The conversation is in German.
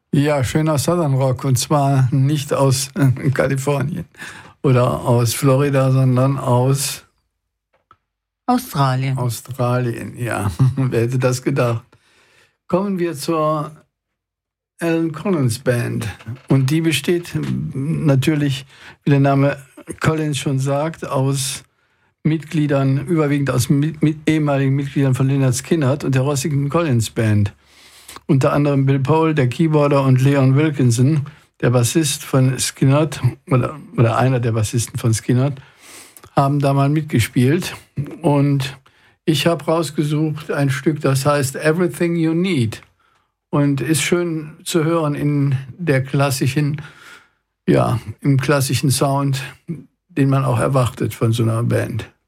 Ja, schöner Southern Rock, und zwar nicht aus Kalifornien oder aus Florida, sondern aus Australien. Australien, ja. Wer hätte das gedacht? Kommen wir zur Allen Collins Band. Und die besteht natürlich, wie der Name Collins schon sagt, aus Mitgliedern, überwiegend aus ehemaligen Mitgliedern von Lynyrd Skynyrd und der Rossington Collins Band. Unter anderem Bill Powell, der Keyboarder, und Leon Wilkinson, der Bassist von Skynyrd, oder einer der Bassisten von Skynyrd, haben da mal mitgespielt. Und ich habe rausgesucht ein Stück, das heißt Everything You Need. Und ist schön zu hören in der klassischen, im klassischen Sound, den man auch erwartet von so einer Band.